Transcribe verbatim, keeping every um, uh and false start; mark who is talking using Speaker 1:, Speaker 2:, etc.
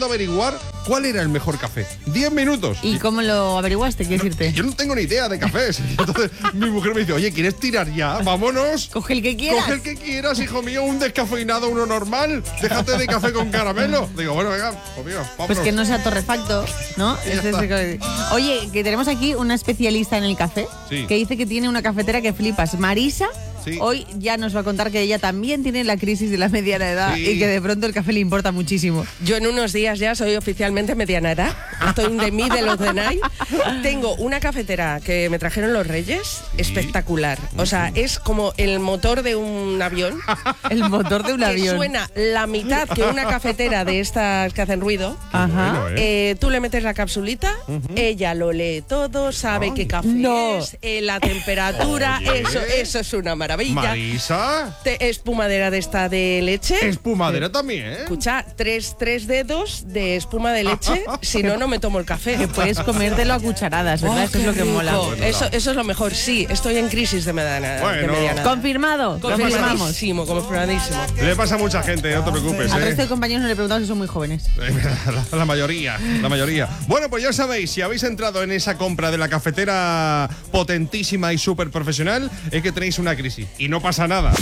Speaker 1: intentando averiguar cuál era el mejor café. Diez minutos.
Speaker 2: ¿Y cómo lo averiguaste? ¿Qué decirte?
Speaker 1: Yo no tengo ni idea de cafés. Entonces mi mujer me dice, oye, ¿quieres tirar ya? Vámonos.
Speaker 2: Coge el que quieras.
Speaker 1: Coge el que quieras, hijo mío, un descafeinado, uno normal. Déjate de café con caramelo. Digo, bueno, venga, pues mira, vámonos.
Speaker 2: Pues que no sea torrefacto, ¿no?
Speaker 1: Ya
Speaker 2: Ese es
Speaker 1: está.
Speaker 2: el que- Oye, que tenemos aquí una especialista en el café
Speaker 1: Sí.
Speaker 2: que dice que tiene una cafetera que flipas. Marisa,
Speaker 1: Sí.
Speaker 2: hoy ya nos va a contar que ella también tiene la crisis de la mediana edad
Speaker 1: Sí.
Speaker 2: y que de pronto el café le importa muchísimo.
Speaker 3: Yo en unos días ya soy oficialmente mediana edad. Estoy de mí, de los de Nike. Tengo una cafetera que me trajeron los Reyes, espectacular. O sea, es como el motor de un avión.
Speaker 2: El motor de un
Speaker 3: Que
Speaker 2: avión.
Speaker 3: suena la mitad que una cafetera de estas que hacen ruido.
Speaker 2: Ajá.
Speaker 1: Bueno, ¿eh?
Speaker 3: Eh, tú le metes la capsulita, ella lo lee todo, sabe
Speaker 1: Ay.
Speaker 3: qué café
Speaker 2: No.
Speaker 3: es, eh, la temperatura,
Speaker 1: Oye.
Speaker 3: eso, eso es una maravilla.
Speaker 1: Marisa,
Speaker 3: Te- espumadera de esta de leche.
Speaker 1: espumadera también.
Speaker 3: Escucha, tres, tres dedos de espuma de leche, si no, no me tomo el café.
Speaker 2: Que puedes comértelo a cucharadas, ¿verdad?
Speaker 3: Oh,
Speaker 2: Eso es
Speaker 3: qué
Speaker 2: lo que
Speaker 3: rico.
Speaker 2: mola.
Speaker 3: Eso, eso es lo mejor, sí, estoy en crisis de mediana, de
Speaker 1: Bueno.
Speaker 3: mediana edad.
Speaker 2: Confirmado. Confirmamos.
Speaker 3: Confirmadísimo, confirmadísimo.
Speaker 1: Le pasa a mucha gente, no te preocupes,
Speaker 2: Al
Speaker 1: ¿eh?
Speaker 2: resto de compañeros no le preguntamos si son muy jóvenes.
Speaker 1: La, la mayoría, la mayoría. Bueno, pues ya sabéis, si habéis entrado en esa compra de la cafetera potentísima y súper profesional, es que tenéis una crisis. Y no pasa nada.